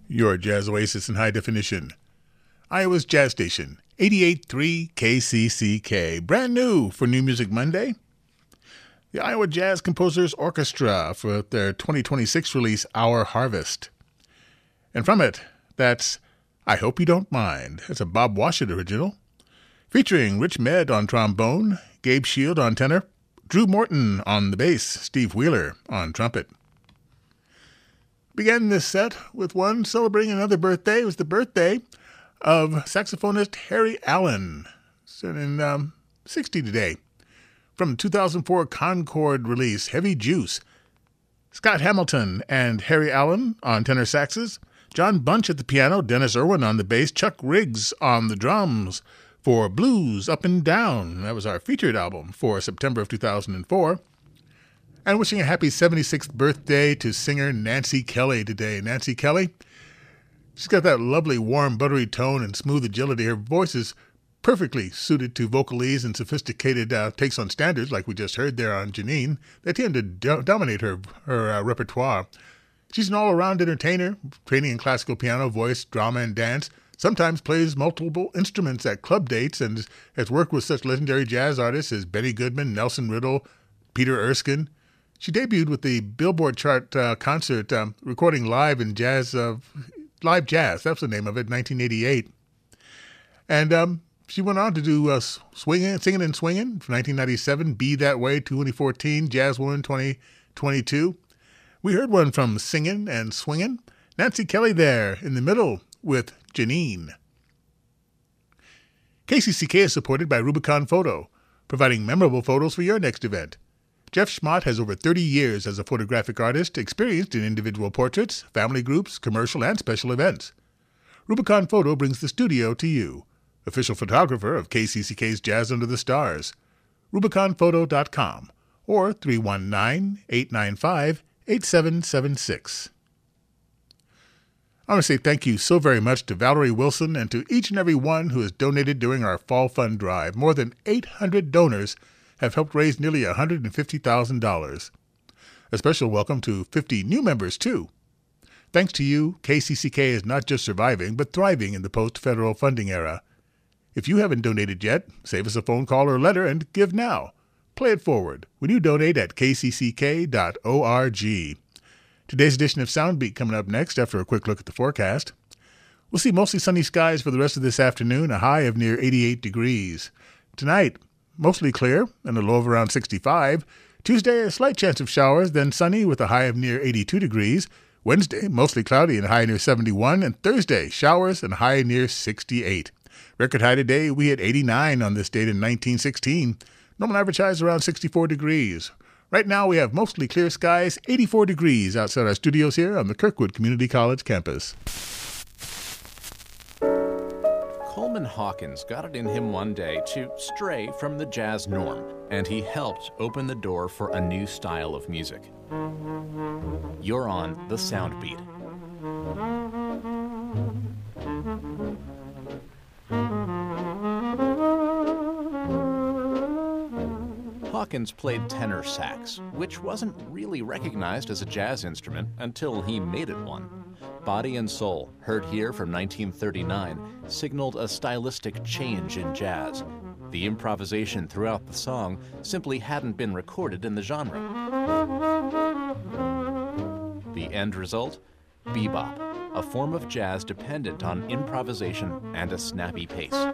Your jazz oasis in high definition. Iowa's Jazz Station, 88.3 KCCK. Brand new for New Music Monday. The Iowa Jazz Composers Orchestra for their 2026 release, Our Harvest. And from it, that's I Hope You Don't Mind. It's a Bob Washut original. Featuring Rich Med on trombone, Gabe Shield on tenor, Drew Morton on the bass, Steve Wheeler on trumpet. Began this set with one celebrating another birthday. It was the birthday of saxophonist Harry Allen, turning 60 today. From the 2004 Concord release, Heavy Juice. Scott Hamilton and Harry Allen on tenor saxes, John Bunch at the piano, Dennis Irwin on the bass, Chuck Riggs on the drums for Blues Up and Down. That was our featured album for September of 2004. And wishing a happy 76th birthday to singer Nancy Kelly today. Nancy Kelly, she's got that lovely, warm, buttery tone and smooth agility. Her voice is perfectly suited to vocalese and sophisticated takes on standards like we just heard there on Janine. They tend to dominate her repertoire. She's an all-around entertainer, training in classical piano, voice, drama, and dance. Sometimes plays multiple instruments at club dates and has worked with such legendary jazz artists as Benny Goodman, Nelson Riddle, Peter Erskine. She debuted with the Billboard chart concert, recording live jazz. That was the name of it, 1988. And she went on to do Singing and Swinging from 1997, Be That Way 2014, Jazz Woman 2022. We heard one from Singing and Swinging. Nancy Kelly there in the middle with Janine. KCCK is supported by Rubicon Photo, providing memorable photos for your next event. Jeff Schmott has over 30 years as a photographic artist, experienced in individual portraits, family groups, commercial and special events. Rubicon Photo brings the studio to you. Official photographer of KCCK's Jazz Under the Stars. RubiconPhoto.com or 319-895-8776. I want to say thank you so very much to Valerie Wilson and to each and every one who has donated during our Fall Fund Drive. More than 800 donors have helped raise nearly $150,000. A special welcome to 50 new members, too. Thanks to you, KCCK is not just surviving, but thriving in the post-federal funding era. If you haven't donated yet, save us a phone call or letter and give now. Play it forward when you donate at kcck.org. Today's edition of Soundbeat coming up next after a quick look at the forecast. We'll see mostly sunny skies for the rest of this afternoon, a high of near 88 degrees. Tonight, mostly clear and a low of around 65. Tuesday, a slight chance of showers, then sunny with a high of near 82 degrees. Wednesday, mostly cloudy and high near 71. And Thursday, showers and high near 68. Record high today, we hit 89 on this date in 1916. Normal average high is around 64 degrees. Right now, we have mostly clear skies, 84 degrees outside our studios here on the Kirkwood Community College campus. Coleman Hawkins got it in him one day to stray from the jazz norm, and he helped open the door for a new style of music. You're on the Soundbeat. Hawkins played tenor sax, which wasn't really recognized as a jazz instrument until he made it one. Body and Soul, heard here from 1939, signaled a stylistic change in jazz. The improvisation throughout the song simply hadn't been recorded in the genre. The end result? Bebop, a form of jazz dependent on improvisation and a snappy pace.